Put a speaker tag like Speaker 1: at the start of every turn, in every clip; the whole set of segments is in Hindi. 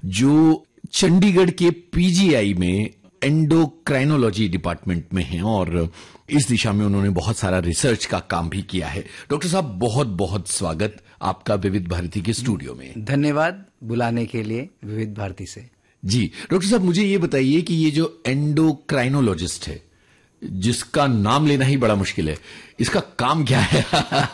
Speaker 1: जो चंडीगढ़ के पीजीआई में एंडोक्राइनोलॉजी डिपार्टमेंट में हैं और इस दिशा में उन्होंने बहुत सारा रिसर्च का काम भी किया है। डॉक्टर साहब, बहुत बहुत स्वागत आपका विविध भारती के स्टूडियो में।
Speaker 2: धन्यवाद बुलाने के लिए विविध भारती से। जी
Speaker 1: डॉक्टर साहब, मुझे ये बताइए कि ये जो एंडोक्राइनोलॉजिस्ट है, जिसका नाम लेना ही बड़ा मुश्किल है, इसका काम क्या है?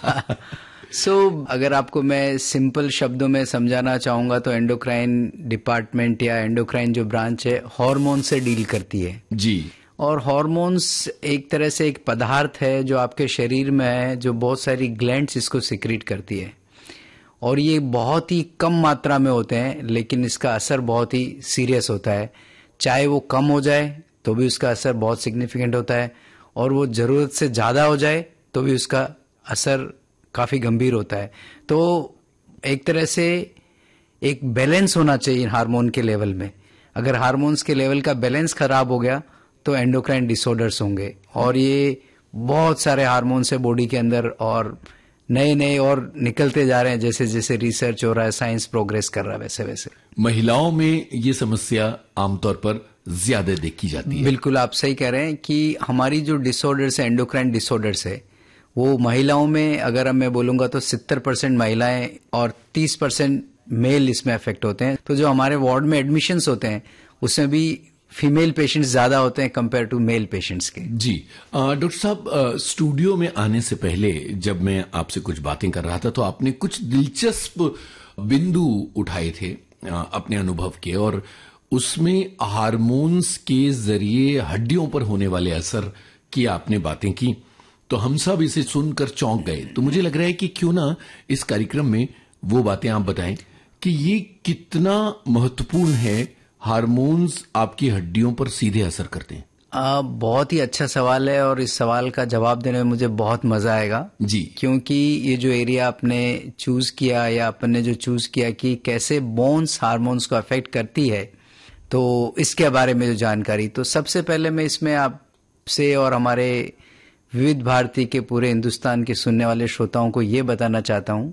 Speaker 2: अगर आपको मैं सिंपल शब्दों में समझाना चाहूंगा तो एंडोक्राइन डिपार्टमेंट या एंडोक्राइन जो ब्रांच है हार्मोन से डील करती है
Speaker 1: जी।
Speaker 2: और हार्मोन्स एक तरह से एक पदार्थ है जो आपके शरीर में है, जो बहुत सारी ग्लैंड्स इसको सिक्रीट करती है और ये बहुत ही कम मात्रा में होते हैं, लेकिन इसका असर बहुत ही सीरियस होता है। चाहे वो कम हो जाए तो भी उसका असर बहुत सिग्निफिकेंट होता है और वो जरूरत से ज्यादा हो जाए तो भी उसका असर काफी गंभीर होता है। तो एक तरह से एक बैलेंस होना चाहिए हार्मोन के लेवल में। अगर हार्मोन्स के लेवल का बैलेंस खराब हो गया तो एंडोक्राइन डिसऑर्डर्स होंगे और ये बहुत सारे हार्मोन्स है बॉडी के अंदर और नए नए और निकलते जा रहे हैं। जैसे जैसे रिसर्च हो रहा है, साइंस प्रोग्रेस कर रहा है, वैसे वैसे
Speaker 1: महिलाओं में ये समस्या आमतौर पर ज्यादा देखी जाती है।
Speaker 2: बिल्कुल आप सही कह रहे हैं कि हमारी जो डिसऑर्डर्स है, एंडोक्राइन डिसऑर्डर्स है, वो महिलाओं में अगर मैं बोलूंगा तो 70% महिलाएं और 30% मेल इसमें अफेक्ट होते हैं। तो जो हमारे वार्ड में एडमिशन्स होते हैं उसमें भी फीमेल पेशेंट्स ज्यादा होते हैं कंपेयर टू मेल पेशेंट्स के।
Speaker 1: जी डॉक्टर साहब, स्टूडियो में आने से पहले जब मैं आपसे कुछ बातें कर रहा था तो आपने कुछ दिलचस्प बिंदु उठाए थे अपने अनुभव के, और उसमें हार्मोन्स के जरिए हड्डियों पर होने वाले असर की आपने बातें की। तो हम सब इसे सुनकर चौंक गए। तो मुझे लग रहा है कि क्यों ना इस कार्यक्रम में वो बातें आप बताएं कि ये कितना महत्वपूर्ण है, हार्मोन्स आपकी हड्डियों पर सीधे असर करते हैं।
Speaker 2: बहुत ही अच्छा सवाल है और इस सवाल का जवाब देने में मुझे बहुत मजा आएगा
Speaker 1: जी,
Speaker 2: क्योंकि ये जो एरिया आपने चूज किया या अपन ने जो चूज किया कि कैसे बोन्स हार्मोन्स को अफेक्ट करती है, तो इसके बारे में जो जानकारी, तो सबसे पहले मैं इसमें आपसे और हमारे विविध भारती के पूरे हिंदुस्तान के सुनने वाले श्रोताओं को ये बताना चाहता हूं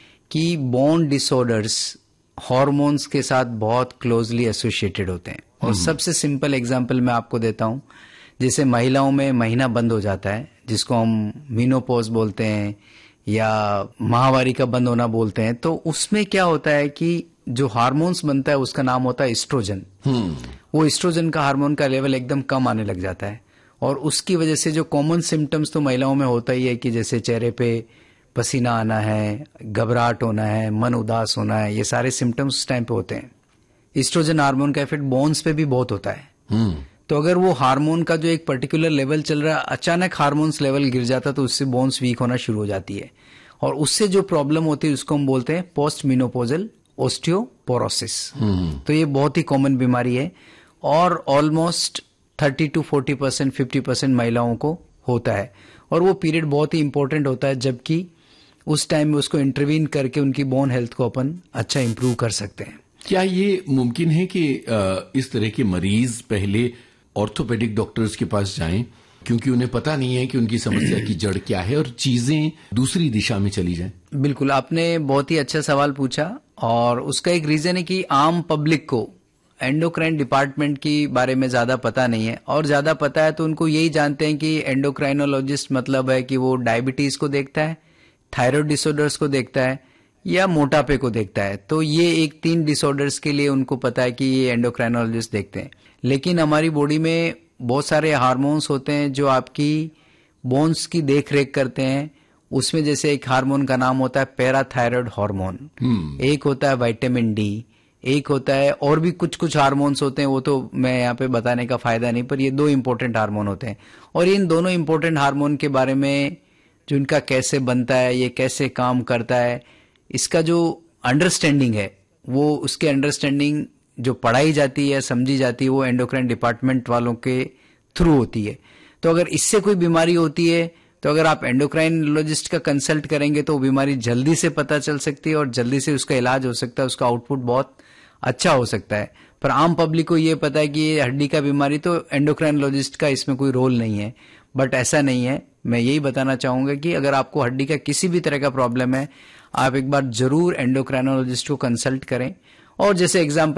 Speaker 2: कि बोन डिसऑर्डर्स हार्मोन्स के साथ बहुत क्लोजली एसोसिएटेड होते हैं। और सबसे सिंपल एग्जांपल मैं आपको देता हूं, जैसे महिलाओं में महीना बंद हो जाता है जिसको हम मीनोपॉज बोलते हैं या माहवारी का बंद होना बोलते हैं, तो उसमें क्या होता है कि जो हार्मोन्स बनता है उसका नाम होता है एस्ट्रोजन। वो एस्ट्रोजन का हार्मोन का लेवल एकदम कम आने लग जाता है और उसकी वजह से जो कॉमन सिम्टम्स तो महिलाओं में होता ही है कि जैसे चेहरे पे पसीना आना है, घबराहट होना है, मन उदास होना है, ये सारे सिम्टम्स उस टाइम पे होते हैं। एस्ट्रोजन हार्मोन का इफेक्ट बोन्स पे भी बहुत होता है। तो अगर वो हार्मोन का जो एक पर्टिकुलर लेवल चल रहा है, अचानक हार्मोन्स लेवल गिर जाता तो उससे बोन्स वीक होना शुरू हो जाती है और उससे जो प्रॉब्लम होती है उसको हम बोलते हैं पोस्ट मीनोपोजल ऑस्टियोपोरोसिस। तो ये बहुत ही कॉमन बीमारी है और ऑलमोस्ट 30 to 40%, 50% महिलाओं को होता है और वो पीरियड बहुत ही इंपॉर्टेंट होता है, जबकि उस टाइम में उसको इंटरवीन करके उनकी बोन हेल्थ को अपन अच्छा इंप्रूव कर सकते हैं।
Speaker 1: क्या ये मुमकिन है कि इस तरह के मरीज पहले ऑर्थोपेडिक डॉक्टर्स के पास जाएं क्योंकि उन्हें पता नहीं है कि उनकी समस्या की जड़ क्या है और चीजें दूसरी दिशा में चली जाएं?
Speaker 2: बिल्कुल, आपने बहुत ही अच्छा सवाल पूछा और उसका एक रीजन है कि आम पब्लिक को एंडोक्राइन डिपार्टमेंट की बारे में ज्यादा पता नहीं है, और ज्यादा पता है तो उनको यही जानते हैं कि एंडोक्राइनोलॉजिस्ट मतलब है कि वो डायबिटीज को देखता है, थायराइड डिसऑर्डर्स को देखता है या मोटापे को देखता है। तो ये एक 3 डिसऑर्डर्स के लिए उनको पता है कि ये एंडोक्राइनोलॉजिस्ट देखते हैं। लेकिन हमारी बॉडी में बहुत सारे हार्मोन्स होते हैं जो आपकी बोन्स की देख रेख करते हैं। उसमें जैसे एक हार्मोन का नाम होता है पैराथायराइड हार्मोन, एक होता है विटामिन डी, एक होता है और भी कुछ कुछ हार्मोन्स होते हैं, वो तो मैं यहाँ पे बताने का फायदा नहीं, पर ये 2 इंपॉर्टेंट हार्मोन होते हैं। और इन दोनों इंपॉर्टेंट हार्मोन के बारे में जो इनका कैसे बनता है, ये कैसे काम करता है, इसका जो अंडरस्टैंडिंग है, वो उसके अंडरस्टैंडिंग जो पढ़ाई जाती है, समझी जाती है, वो एंडोक्राइन डिपार्टमेंट वालों के थ्रू होती है। तो अगर इससे कोई बीमारी होती है तो अगर आप एंडोक्राइनोलॉजिस्ट का कंसल्ट करेंगे तो वो बीमारी जल्दी से पता चल सकती है और जल्दी से उसका इलाज हो सकता है, उसका आउटपुट बहुत अच्छा हो सकता है। पर आम पब्लिक को ये पता है कि ये हड्डी का बीमारी, तो एंडोक्राइनोलॉजिस्ट का इसमें कोई रोल नहीं है, बट ऐसा नहीं है। मैं यही बताना चाहूंगा कि अगर आपको हड्डी का किसी भी तरह का प्रॉब्लम है, आप एक बार जरूर एंडोक्राइनोलॉजिस्ट को कंसल्ट करें। और जैसे एग्जाम्पल